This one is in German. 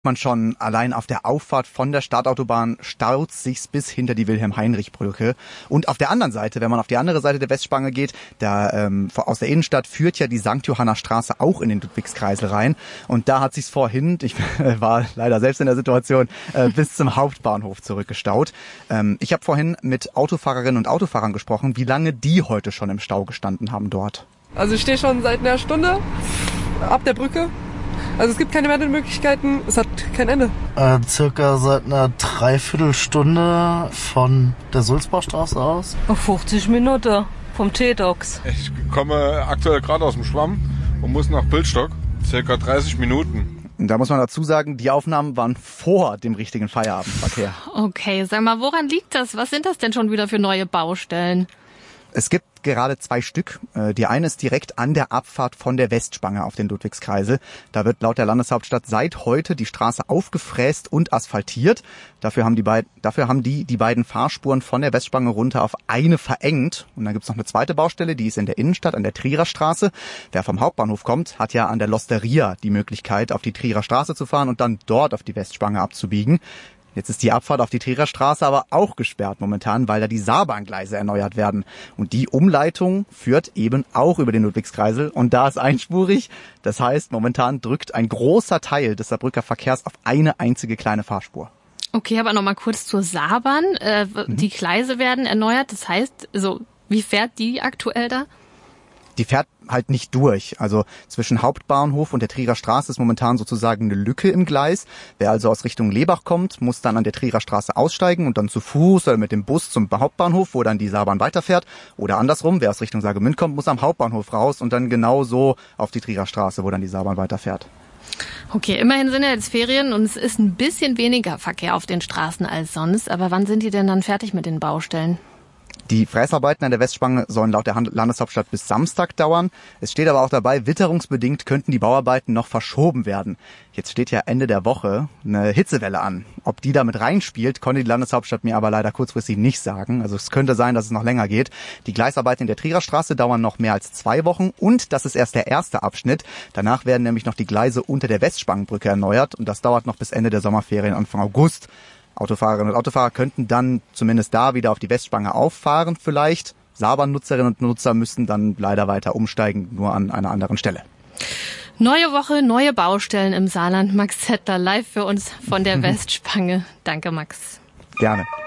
Man schon allein auf der Auffahrt von der Stadtautobahn staut sich's bis hinter die Wilhelm-Heinrich-Brücke. Und auf der anderen Seite, wenn man auf die andere Seite der Westspange geht, aus der Innenstadt führt ja die St. Johanna Straße auch in den Ludwigskreisel rein. Und da hat sich's vorhin, ich war leider selbst in der Situation, bis zum Hauptbahnhof zurückgestaut. Ich habe vorhin mit Autofahrerinnen und Autofahrern gesprochen, wie lange die heute schon im Stau gestanden haben dort. Also ich stehe schon seit einer Stunde ab der Brücke. Also es gibt keine Wendemöglichkeiten, es hat kein Ende. Circa seit einer Dreiviertelstunde von der Sulzbachstraße aus. 50 Minuten vom T-Dox. Ich komme aktuell gerade aus dem Schwamm und muss nach Bildstock. Circa 30 Minuten. Und da muss man dazu sagen, die Aufnahmen waren vor dem richtigen Feierabendverkehr. Okay, sag mal, woran liegt das? Was sind das denn schon wieder für neue Baustellen? Es gibt gerade 2 Stück. Die eine ist direkt an der Abfahrt von der Westspange auf den Ludwigskreisel. Da wird laut der Landeshauptstadt seit heute die Straße aufgefräst und asphaltiert. Dafür haben die beiden Fahrspuren von der Westspange runter auf eine verengt. Und dann gibt's noch eine zweite Baustelle, die ist in der Innenstadt an der Trierer Straße. Wer vom Hauptbahnhof kommt, hat ja an der Losteria die Möglichkeit, auf die Trierer Straße zu fahren und dann dort auf die Westspange abzubiegen. Jetzt ist die Abfahrt auf die Trierer Straße aber auch gesperrt momentan, weil da die Saarbahngleise erneuert werden. Und die Umleitung führt eben auch über den Ludwigskreisel und da ist einspurig. Das heißt, momentan drückt ein großer Teil des Saarbrücker Verkehrs auf eine einzige kleine Fahrspur. Okay, aber nochmal kurz zur Saarbahn. Die Gleise werden erneuert, das heißt, wie fährt die aktuell da? Die fährt halt nicht durch. Also zwischen Hauptbahnhof und der Trierer Straße ist momentan sozusagen eine Lücke im Gleis. Wer also aus Richtung Lebach kommt, muss dann an der Trierer Straße aussteigen und dann zu Fuß oder mit dem Bus zum Hauptbahnhof, wo dann die Saarbahn weiterfährt. Oder andersrum, wer aus Richtung Saargemünd kommt, muss am Hauptbahnhof raus und dann genau so auf die Trierer Straße, wo dann die Saarbahn weiterfährt. Okay, immerhin sind ja jetzt Ferien und es ist ein bisschen weniger Verkehr auf den Straßen als sonst. Aber wann sind die denn dann fertig mit den Baustellen? Die Fräsarbeiten an der Westspange sollen laut der Landeshauptstadt bis Samstag dauern. Es steht aber auch dabei, witterungsbedingt könnten die Bauarbeiten noch verschoben werden. Jetzt steht ja Ende der Woche eine Hitzewelle an. Ob die damit reinspielt, konnte die Landeshauptstadt mir aber leider kurzfristig nicht sagen. Also es könnte sein, dass es noch länger geht. Die Gleisarbeiten in der Trierer Straße dauern noch mehr als 2 Wochen und das ist erst der erste Abschnitt. Danach werden nämlich noch die Gleise unter der Westspangenbrücke erneuert und das dauert noch bis Ende der Sommerferien Anfang August. Autofahrerinnen und Autofahrer könnten dann zumindest da wieder auf die Westspange auffahren vielleicht. Saarbahn-Nutzerinnen und Nutzer müssten dann leider weiter umsteigen, nur an einer anderen Stelle. Neue Woche, neue Baustellen im Saarland. Max Zettler live für uns von der Westspange. Danke, Max. Gerne.